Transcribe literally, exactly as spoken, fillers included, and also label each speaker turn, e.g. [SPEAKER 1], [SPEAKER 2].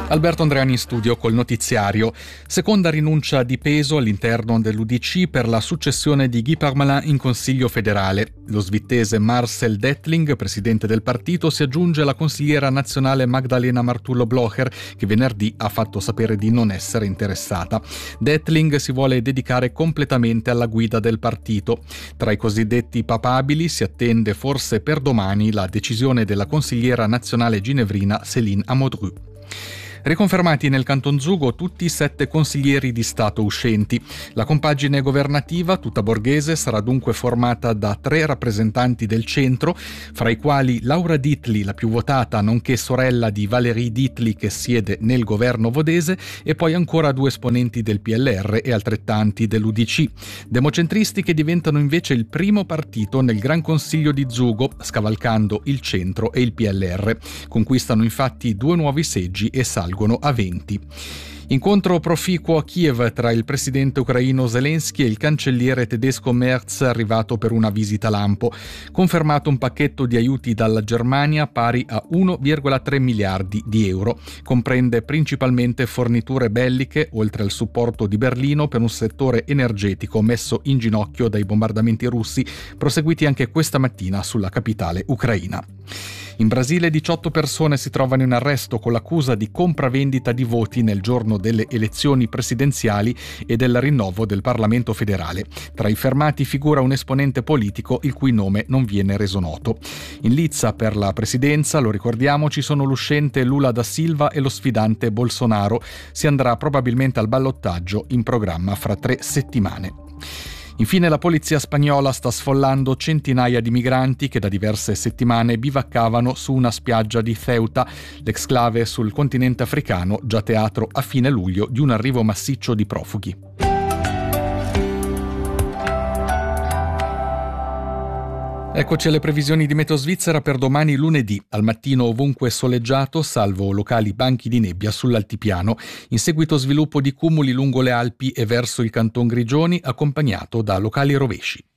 [SPEAKER 1] Alberto Andreani in studio col notiziario. Seconda rinuncia di peso all'interno dell'U D C per la successione di Guy Parmelin in Consiglio federale. Lo svizzese Marcel Dettling, presidente del partito, si aggiunge alla consigliera nazionale Magdalena Martullo-Blocher, che venerdì ha fatto sapere di non essere interessata. Dettling si vuole dedicare completamente alla guida del partito. Tra i cosiddetti papabili si attende forse per domani la decisione della consigliera nazionale ginevrina Céline Amodru. Riconfermati nel Canton Zugo tutti i sette consiglieri di Stato uscenti. La compagine governativa, tutta borghese, sarà dunque formata da tre rappresentanti del centro, fra i quali Laura Ditli, la più votata, nonché sorella di Valérie Ditli che siede nel governo vodese, e poi ancora due esponenti del P L R e altrettanti dell'U D C. Democentristi che diventano invece il primo partito nel Gran Consiglio di Zugo, scavalcando il centro e il P L R. Conquistano infatti due nuovi seggi e salgono a venti. Incontro proficuo a Kiev tra il presidente ucraino Zelensky e il cancelliere tedesco Merz, arrivato per una visita lampo. Confermato un pacchetto di aiuti dalla Germania pari a uno virgola tre miliardi di euro. Comprende principalmente forniture belliche, oltre al supporto di Berlino per un settore energetico messo in ginocchio dai bombardamenti russi, proseguiti anche questa mattina sulla capitale ucraina. In Brasile diciotto persone si trovano in arresto con l'accusa di compravendita di voti nel giorno delle elezioni presidenziali e del rinnovo del Parlamento federale. Tra i fermati figura un esponente politico il cui nome non viene reso noto. In lizza per la presidenza, lo ricordiamo, ci sono l'uscente Lula da Silva e lo sfidante Bolsonaro. Si andrà probabilmente al ballottaggio in programma fra tre settimane. Infine la polizia spagnola sta sfollando centinaia di migranti che da diverse settimane bivaccavano su una spiaggia di Ceuta, l'exclave sul continente africano, già teatro a fine luglio di un arrivo massiccio di profughi. Eccoci alle previsioni di Meteo Svizzera per domani lunedì. Al mattino ovunque soleggiato, salvo locali banchi di nebbia sull'altipiano. In seguito sviluppo di cumuli lungo le Alpi e verso il Canton Grigioni, accompagnato da locali rovesci.